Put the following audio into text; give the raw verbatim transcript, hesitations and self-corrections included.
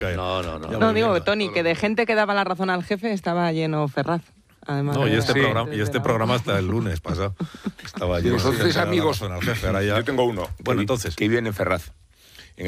No, no, no. No, digo, Tony, que de gente que daba la razón al jefe estaba lleno Ferraz. Además, no, y este, sí. programa, y este programa hasta el lunes pasado. Estaba lleno. Entonces, de amigos, al jefe, ahora ya... yo tengo uno. Bueno, que, entonces. Que vive en Ferraz.